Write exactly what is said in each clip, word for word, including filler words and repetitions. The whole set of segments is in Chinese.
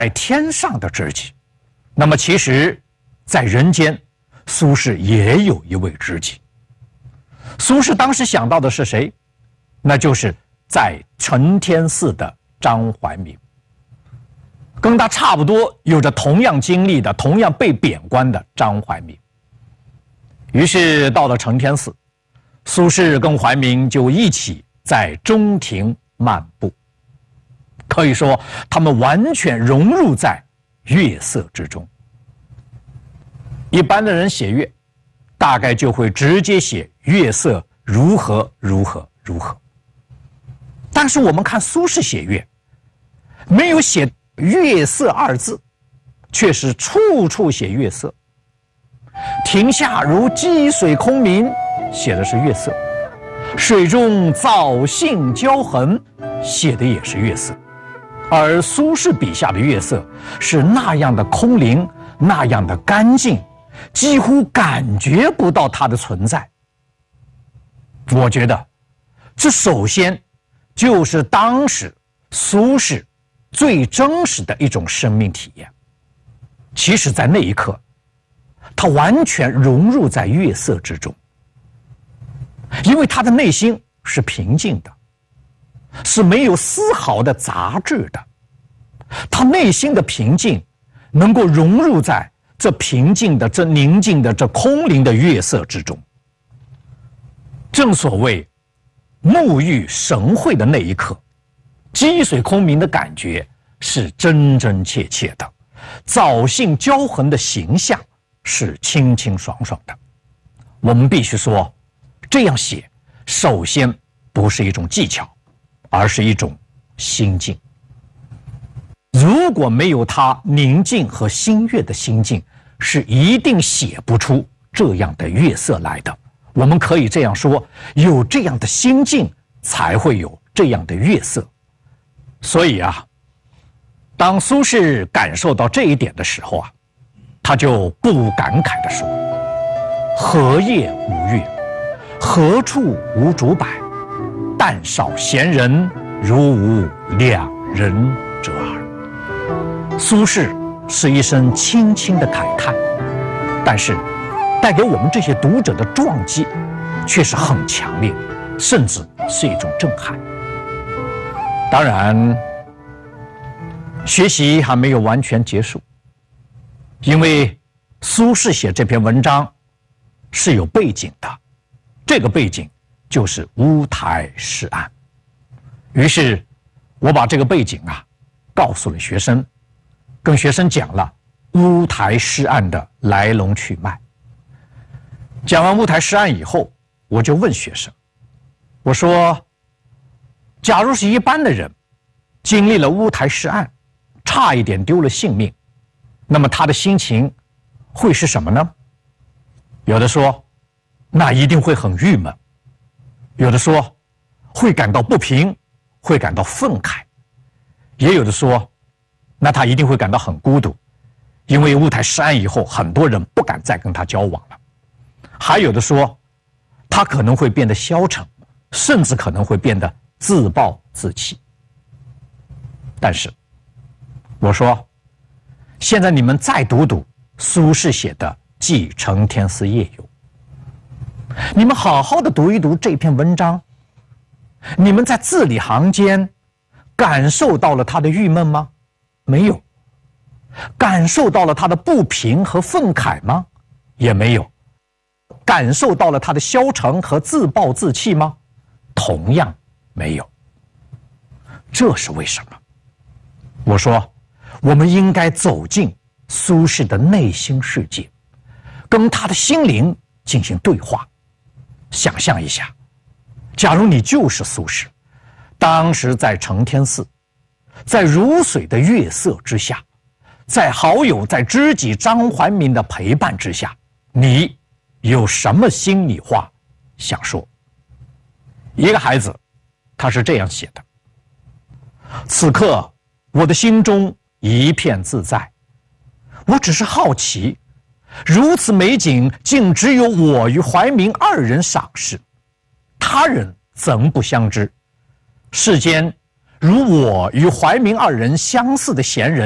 在天上的知己。那么其实，在人间，苏轼也有一位知己。苏轼当时想到的是谁？那就是在承天寺的张怀民。跟他差不多有着同样经历的、同样被贬官的张怀民。于是到了承天寺，苏轼跟怀民就一起在中庭漫步。可以说，他们完全融入在乐色之中。一般的人写乐，大概就会直接写乐色如何如何如何。但是我们看苏轼写乐，没有写乐色二字，却是处处写乐色。庭下如积水空明，写的是乐色；水中藻荇交痕，写的也是乐色。而苏轼笔下的乐色是那样的空灵，那样的干净，几乎感觉不到它的存在。我觉得，这首先就是当时苏轼最真实的一种生命体验。其实，在那一刻，他完全融入在乐色之中，因为他的内心是平静的，是没有丝毫的杂质的。他内心的平静能够融入在这平静的、这宁静的、这空灵的乐色之中。正所谓沐浴神会的那一刻，积水空明的感觉是真真切切的，藻荇交痕的形象是清清爽爽的。我们必须说，这样写首先不是一种技巧，而是一种心境。如果没有他宁静和心悦的心境，是一定写不出这样的乐色来的。我们可以这样说，有这样的心境，才会有这样的乐色。所以啊，当苏轼感受到这一点的时候啊，他就不感慨地说：“何夜无月，何处无竹柏？但少闲人，如无两人者耳。”苏轼是一声轻轻的慨叹，但是带给我们这些读者的撞击却是很强烈，甚至是一种震撼。当然，学习还没有完全结束，因为苏轼写这篇文章是有背景的，这个背景就是乌台诗案。于是我把这个背景啊告诉了学生，跟学生讲了乌台诗案的来龙去脉。讲完乌台诗案以后，我就问学生，我说，假如是一般的人经历了乌台诗案，差一点丢了性命，那么他的心情会是什么呢？有的说，那一定会很郁闷；有的说，会感到不平，会感到愤慨；也有的说，那他一定会感到很孤独，因为乌台诗案以后，很多人不敢再跟他交往了。还有的说，他可能会变得消沉，甚至可能会变得自暴自弃。但是，我说，现在你们再读读苏轼写的《寄承天寺夜游》，你们好好的读一读这篇文章，你们在字里行间感受到了他的郁闷吗？没有。感受到了他的不平和愤慨吗？也没有。感受到了他的消沉和自暴自弃吗？同样没有。这是为什么？我说，我们应该走进苏轼的内心世界，跟他的心灵进行对话。想象一下，假如你就是苏轼，当时在承天寺，在如水的月色之下，在好友、在知己张怀民的陪伴之下，你有什么心里话想说？一个孩子，他是这样写的：此刻我的心中一片自在，我只是好奇，如此美景竟只有我与怀民二人赏识，他人怎不相知？世间如我与怀民二人相似的闲人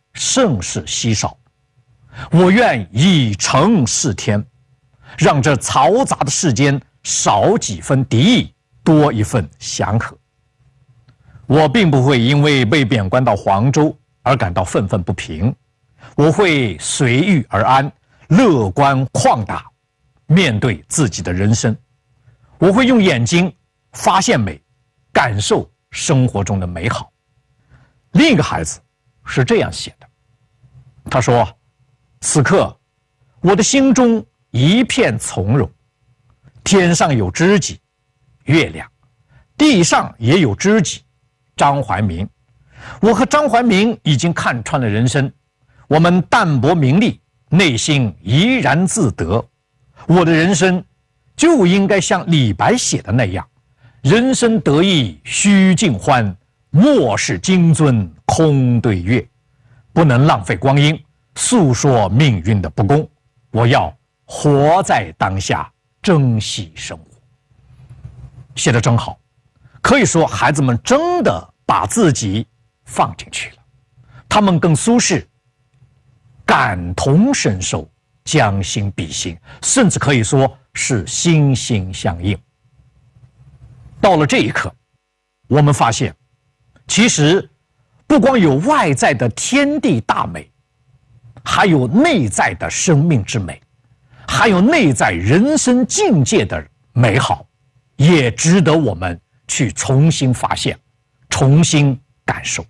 甚是稀少。我愿以诚示天，让这嘈杂的世间少几分敌意，多一份祥和。我并不会因为被贬官到黄州而感到愤愤不平，我会随遇而安，乐观旷达，面对自己的人生。我会用眼睛发现美，感受生活中的美好。另一个孩子是这样写的，他说：此刻我的心中一片从容，天上有知己月亮，地上也有知己张怀民。我和张怀民已经看穿了人生，我们淡泊名利，内心怡然自得。我的人生就应该像李白写的那样，人生得意须尽欢，莫使金樽空对月。不能浪费光阴，诉说命运的不公。我要活在当下，珍惜生活。写得真好，可以说孩子们真的把自己放进去了，他们跟苏轼感同身受，将心比心，甚至可以说是心心相印。到了这一刻，我们发现，其实不光有外在的天地大美，还有内在的生命之美，还有内在人生境界的美好，也值得我们去重新发现，重新感受。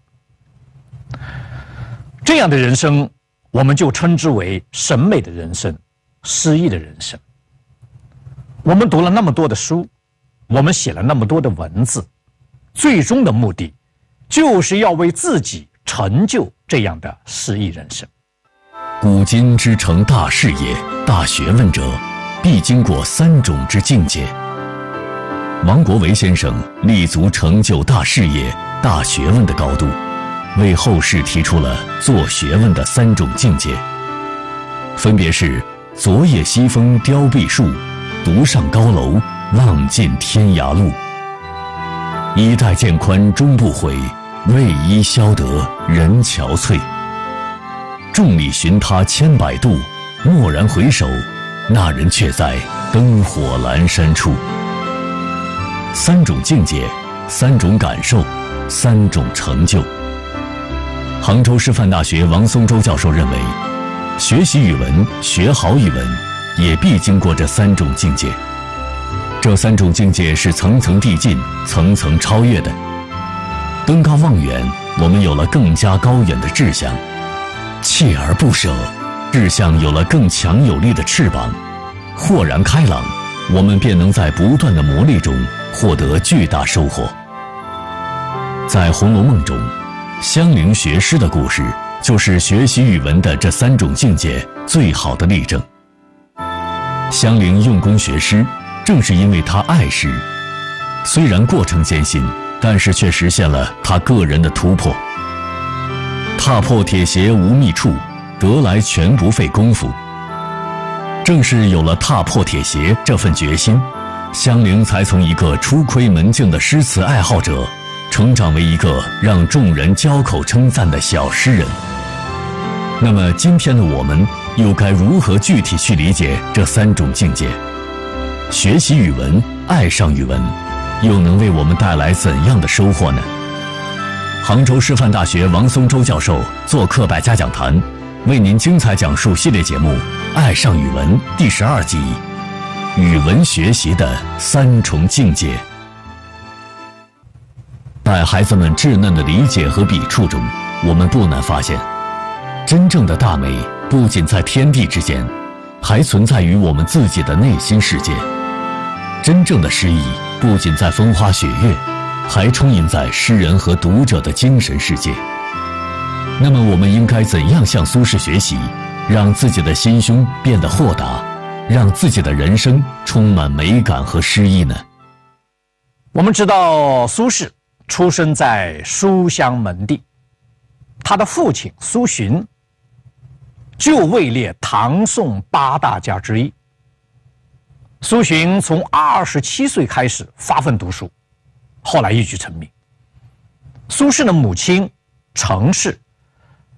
这样的人生，我们就称之为审美的人生，诗意的人生。我们读了那么多的书，我们写了那么多的文字，最终的目的就是要为自己成就这样的诗意人生。 古今之成大事业、大学问者，必经过三种之境界。王国维先生立足成就大事业、大学问的高度，为后世提出了做学问的三种境界，分别是昨夜西风凋碧树，独上高楼，望尽天涯路。衣带渐宽终不悔，为伊消得人憔悴。众里寻他千百度，蓦然回首，那人却在灯火阑珊处。三种境界，三种感受，三种成就。杭州师范大学王松洲教授认为，学习语文，学好语文，也必经过这三种境界。这三种境界是层层递进、层层超越的。登高望远，我们有了更加高远的志向；锲而不舍，志向有了更强有力的翅膀。豁然开朗，我们便能在不断的磨砺中获得巨大收获。在《红楼梦》中，香菱学诗的故事，就是学习语文的这三种境界最好的例证。香菱用功学诗，正是因为她爱诗，虽然过程艰辛，但是却实现了她个人的突破。踏破铁鞋无觅处，得来全不费功夫。正是有了踏破铁鞋这份决心，香菱才从一个初窥门径的诗词爱好者，成长为一个让众人交口称赞的小诗人。那么今天的我们又该如何具体去理解这三种境界？学习语文，爱上语文，又能为我们带来怎样的收获呢？杭州师范大学王松洲教授做客百家讲坛，为您精彩讲述系列节目《爱上语文》第十二集：语文学习的三重境界。在孩子们稚嫩的理解和笔触中，我们不难发现，真正的大美不仅在天地之间，还存在于我们自己的内心世界。真正的诗意不仅在风花雪月，还充盈在诗人和读者的精神世界。那么我们应该怎样向苏轼学习，让自己的心胸变得豁达，让自己的人生充满美感和诗意呢？ 我们知道苏轼出生在书香门第，他的父亲苏洵就位列唐宋八大家之一。苏洵从二十七岁开始发奋读书，后来一举成名。苏轼的母亲程氏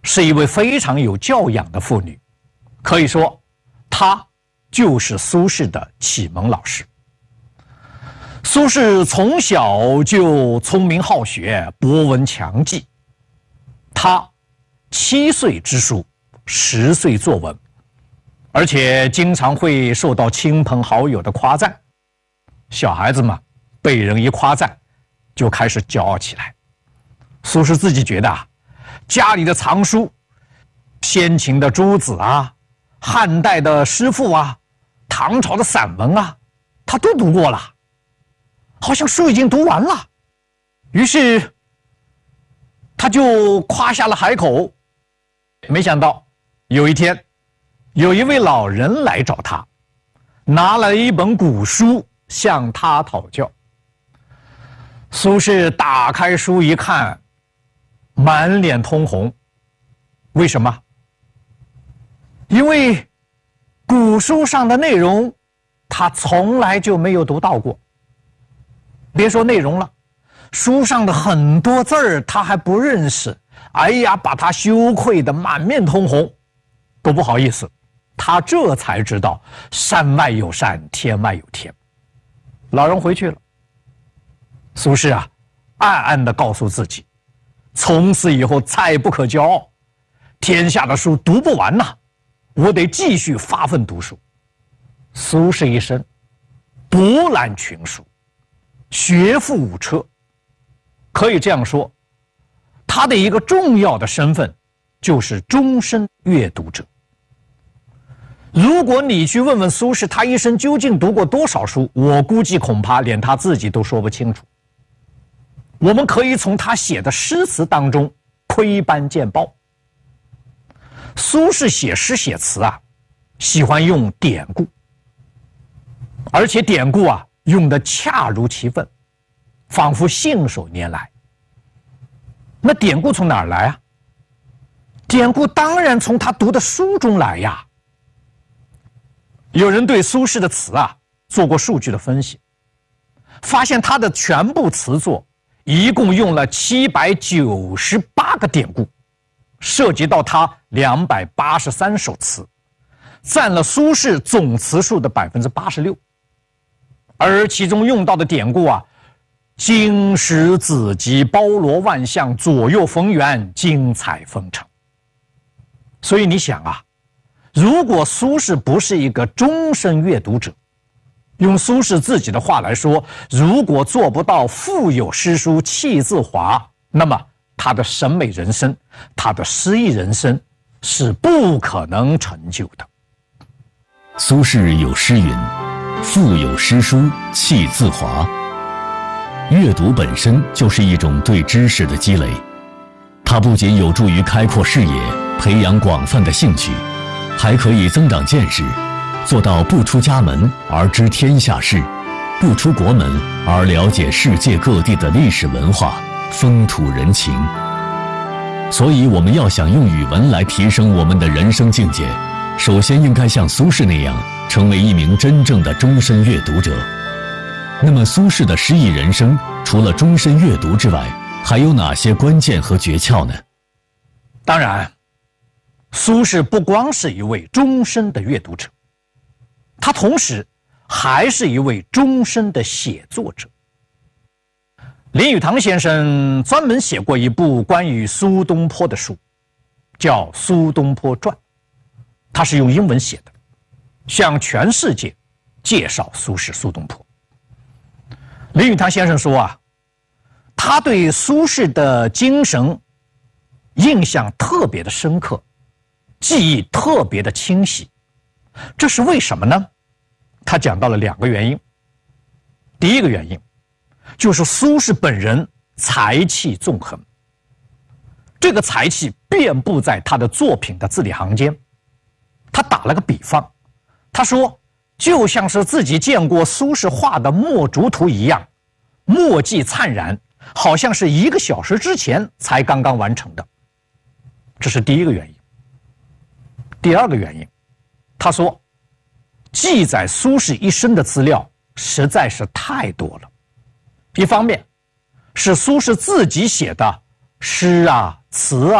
是一位非常有教养的妇女，可以说，她就是苏轼的启蒙老师。苏轼从小就聪明好学，博闻强记。他七岁知书，十岁作文，而且经常会受到亲朋好友的夸赞。小孩子嘛，被人一夸赞，就开始骄傲起来。苏轼自己觉得啊，家里的藏书，先秦的诸子啊，汉代的诗赋啊，唐朝的散文啊，他都读过了，好像书已经读完了。于是他就夸下了海口。没想到有一天，有一位老人来找他，拿了一本古书向他讨教。苏轼打开书一看，满脸通红。为什么？因为古书上的内容他从来就没有读到过。别说内容了，书上的很多字儿他还不认识。哎呀，把他羞愧得满面通红，都不好意思。他这才知道山外有山，天外有天。老人回去了。苏轼啊，暗暗地告诉自己，从此以后再不可骄傲，天下的书读不完呐，我得继续发奋读书。苏轼一生博览群书，学富五车，可以这样说，他的一个重要的身份就是终身阅读者。如果你去问问苏轼，他一生究竟读过多少书，我估计恐怕连他自己都说不清楚。我们可以从他写的诗词当中窥斑见豹。苏轼写诗写词啊，喜欢用典故，而且典故啊用得恰如其分，仿佛信手拈来。那典故从哪儿来啊？典故当然从他读的书中来呀。有人对苏轼的词啊做过数据的分析，发现他的全部词作一共用了七百九十八个典故，涉及到他两百八十三首词，占了苏轼总词数的百分之八十六。而其中用到的典故啊，经史子集，包罗万象，左右逢源，精彩纷呈。所以你想啊，如果苏轼不是一个终身阅读者，用苏轼自己的话来说，如果做不到腹有诗书气自华，那么他的审美人生，他的诗意人生是不可能成就的。 苏轼有诗云：腹有诗书气自华。阅读本身就是一种对知识的积累，它不仅有助于开阔视野，培养广泛的兴趣，还可以增长见识，做到不出家门而知天下事，不出国门而了解世界各地的历史文化、风土人情。所以我们要想用语文来提升我们的人生境界，首先应该像苏轼那样，成为一名真正的终身阅读者。那么苏轼的诗意人生，除了终身阅读之外，还有哪些关键和诀窍呢？ 当然，苏轼不光是一位终身的阅读者，他同时还是一位终身的写作者。林语堂先生专门写过一部关于苏东坡的书，叫《苏东坡传》，他是用英文写的，向全世界介绍苏轼苏东坡。林语堂先生说啊，他对苏轼的精神印象特别的深刻，记忆特别的清晰。这是为什么呢？他讲到了两个原因。第一个原因就是苏轼本人才气纵横，这个才气遍布在他的作品的字里行间。他打了个比方，他说就像是自己见过苏轼画的墨竹图一样，墨迹灿然，好像是一个小时之前才刚刚完成的。这是第一个原因。第二个原因，他说记载苏轼一生的资料实在是太多了。一方面是苏轼自己写的诗啊、词啊、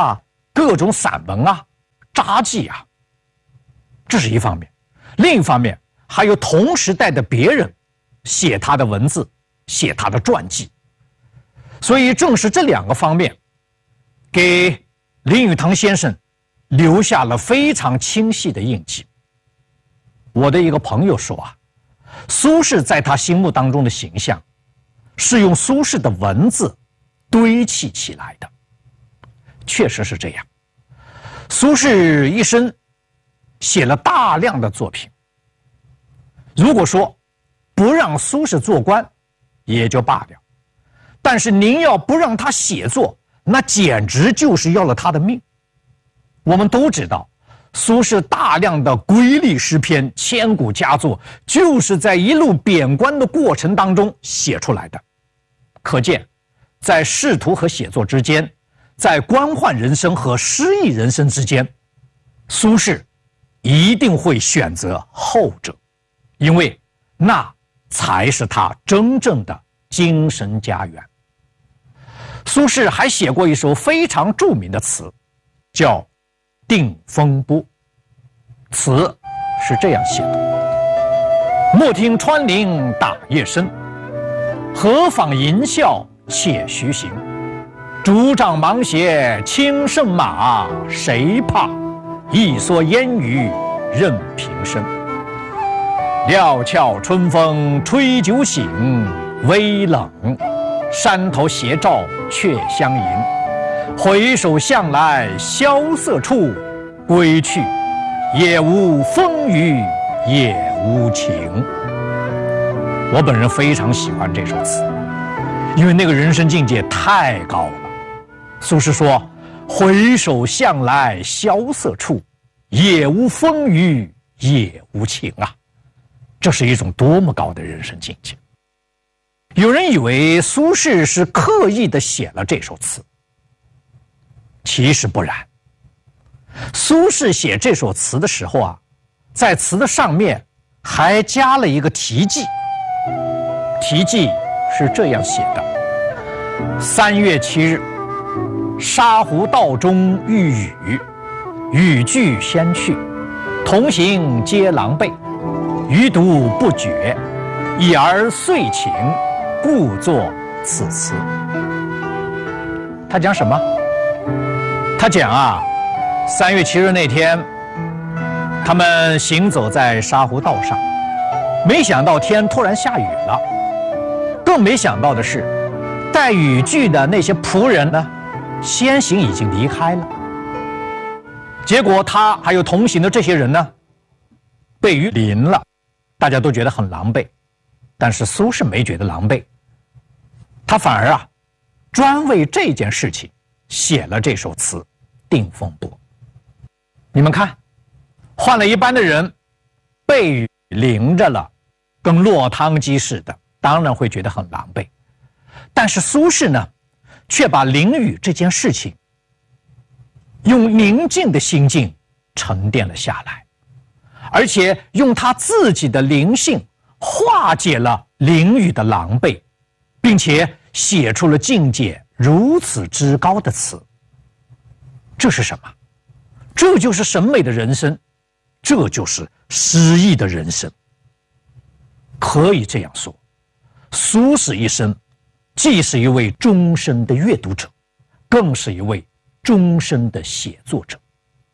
各种散文啊、札记啊，这是一方面；另一方面，还有同时代的别人写他的文字、写他的传记。所以，正是这两个方面，给林语堂先生留下了非常清晰的印记。我的一个朋友说啊，苏轼在他心目当中的形象，是用苏轼的文字堆砌起来的。确实是这样。苏轼一生写了大量的作品，如果说不让苏轼做官也就罢了，但是您要不让他写作，那简直就是要了他的命。我们都知道，苏轼大量的瑰丽诗篇、千古佳作，就是在一路贬官的过程当中写出来的。可见，在仕途和写作之间，在官宦人生和失意人生之间，苏轼一定会选择后者，因为那才是他真正的精神家园。苏轼还写过一首非常著名的词，叫《定风波》。词是这样写的：莫听穿林打叶声，何妨吟啸且徐行。竹杖芒鞋轻胜马，谁怕？一蓑烟雨任平生。料峭春风吹酒醒，微冷，山头斜照却相迎。回首向来萧瑟处，归去，也无风雨也无晴。我本人非常喜欢这首词，因为那个人生境界太高了。苏轼说：“回首向来萧瑟处，也无风雨也无晴啊！”这是一种多么高的人生境界！有人以为苏轼是刻意的写了这首词，其实不然。苏轼写这首词的时候啊，在词的上面还加了一个题记，题记是这样写的：三月七日，沙湖道中遇雨，雨具先去，同行皆狼狈，余独不觉，已而遂晴，故作此词。他讲什么？他讲啊，三月七日那天，他们行走在沙湖道上，没想到天突然下雨了，更没想到的是，带雨具的那些仆人呢，先行已经离开了。结果他还有同行的这些人呢，被雨淋了，大家都觉得很狼狈。但是苏轼没觉得狼狈，他反而啊，专为这件事情写了这首词《定风波》。你们看，换了一般的人，被雨淋着了，跟落汤鸡似的，当然会觉得很狼狈。但是苏轼呢，却把淋雨这件事情用宁静的心境沉淀了下来，而且用他自己的灵性化解了淋雨的狼狈，并且写出了境界如此之高的词。这是什么？这就是审美的人生，这就是诗意的人生。可以这样说，苏轼一生既是一位终身的阅读者，更是一位终身的写作者。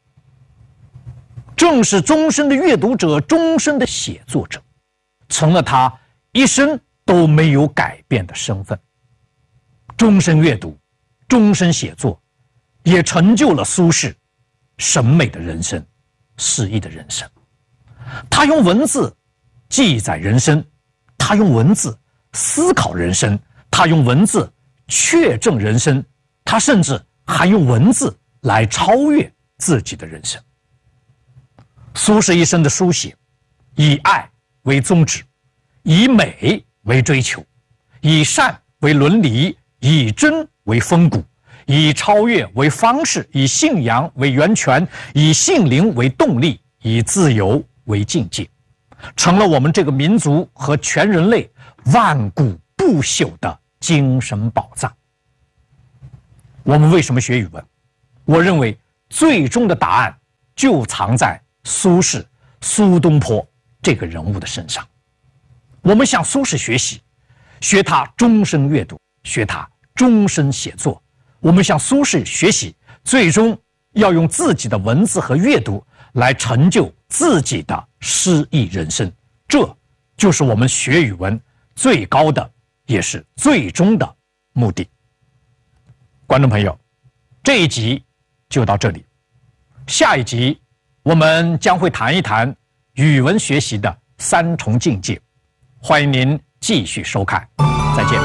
正是终身的阅读者、终身的写作者，成了他一生都没有改变的身份。终身阅读，终身写作，也成就了苏轼审美的人生、诗意的人生。他用文字记载人生，他用文字思考人生，他用文字确证人生，他甚至还用文字来超越自己的人生。苏轼一生的书写，以爱为宗旨，以美为追求，以善为伦理，以真为风骨，以超越为方式，以信仰为源泉，以性灵为动力，以自由为境界，成了我们这个民族和全人类万古不朽的精神宝藏。我们为什么学语文？我认为最终的答案就藏在苏轼、苏东坡这个人物的身上。我们向苏轼学习，学他终身阅读，学他终身写作。我们向苏轼学习，最终要用自己的文字和阅读来成就自己的诗意人生。这就是我们学语文最高的，也是最终的目的。观众朋友，这一集就到这里，下一集我们将会谈一谈语文学习的三重境界，欢迎您继续收看，再见。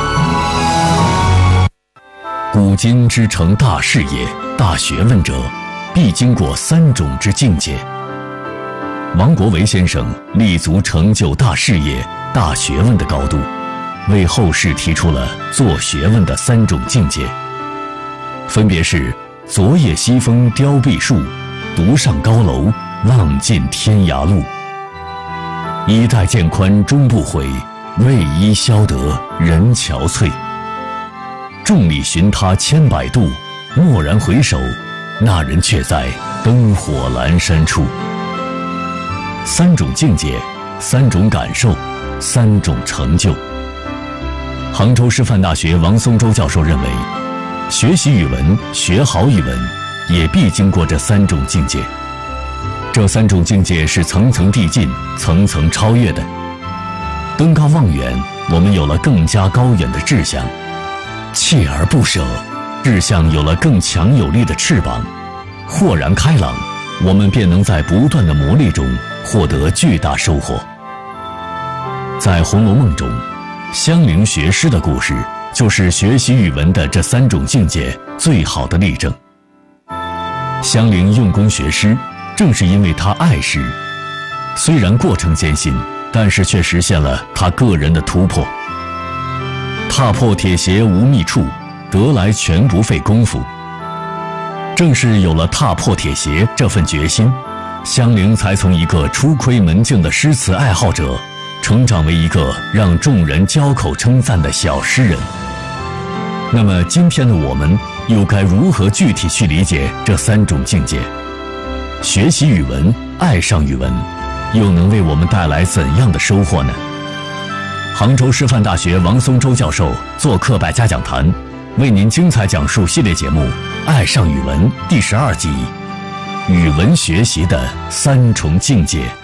古今之成大事业、大学问者，必经过三种之境界。王国维先生立足成就大事业、大学问的高度，为后世提出了做学问的三种境界，分别是昨夜西风凋碧树，独上高楼，浪尽天涯路。衣带渐宽终不悔，为伊消得人憔悴。众里寻他千百度，蓦然回首，那人却在灯火阑珊处。三种境界，三种感受，三种成就。杭州师范大学王松洲教授认为，学习语文，学好语文，也必经过这三种境界。这三种境界是层层递进、层层超越的。登高望远，我们有了更加高远的志向；锲而不舍，志向有了更强有力的翅膀。豁然开朗，我们便能在不断的磨砺中获得巨大收获。在《红楼梦》中，香菱学诗的故事就是学习语文的这三种境界最好的例证。香菱用功学诗，正是因为她爱诗，虽然过程艰辛，但是却实现了她个人的突破。踏破铁鞋无觅处，得来全不费功夫。正是有了踏破铁鞋这份决心，香菱才从一个初窥门径的诗词爱好者，成长为一个让众人交口称赞的小诗人。那么今天的我们又该如何具体去理解这三种境界？学习语文，爱上语文，又能为我们带来怎样的收获呢？杭州师范大学王松洲教授做客百家讲坛，为您精彩讲述系列节目《爱上语文》第十二集：语文学习的三重境界。